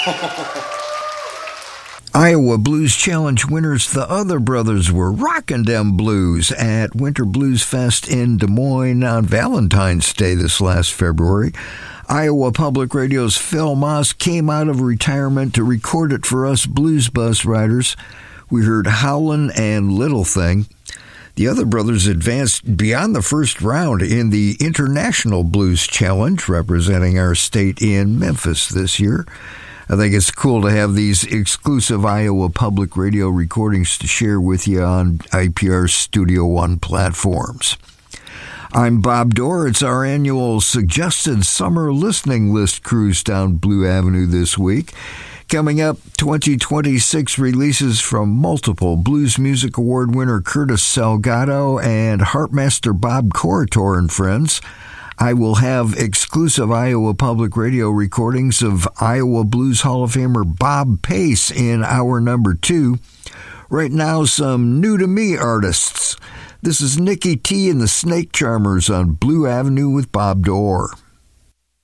Iowa Blues Challenge winners, the Other Brothers, were rockin' dem blues at Winter Blues Fest in Des Moines on Valentine's Day this last February. Iowa Public Radio's Phil Moss came out of retirement to record it for us blues bus riders. We heard Howlin' and Little Thing. The Other Brothers advanced beyond the first round in the International Blues Challenge, representing our state in Memphis this year. I think it's cool to have these exclusive Iowa Public Radio recordings to share with you on IPR's Studio One platforms. I'm Bob Dorr. It's our annual Suggested Summer Listening List cruise down Blue Avenue this week. Coming up, 2026 releases from multiple Blues Music Award winner Curtis Salgado and Harpmaster Bob Corritor and friends. I will have exclusive Iowa Public Radio recordings of Iowa Blues Hall of Famer Bob Pace in hour number 2. Right now, some new-to-me artists. This is Nikki T and the Snake Charmers on Blue Avenue with Bob Dorr.